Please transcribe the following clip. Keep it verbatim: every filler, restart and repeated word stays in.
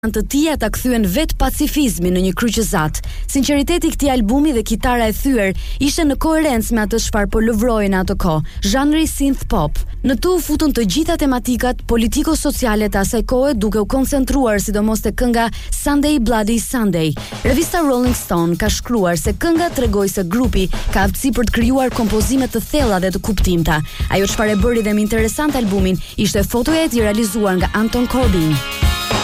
të tija ta kthyen vet pacifizmin në një kryqëzat. Sinqeriteti i këtij albumi dhe kitara e thyer ishte në koherencë me atë çfarë po lëvroi në atë kohë, zhanri synth pop. Në tu u futën të gjitha tematikat politiko-sociale të asaj kohe, duke u koncentruar sidomos te kënga Sunday Bloody Sunday. Revista Rolling Stone ka shkruar se kënga tregoi se grupi ka aftësi për të krijuar kompozime të thella dhe të kuptimta. Ajo çfarë e bëri dhe më interesant albumin ishte fotoja e tij realizuar nga Anton Corbijn.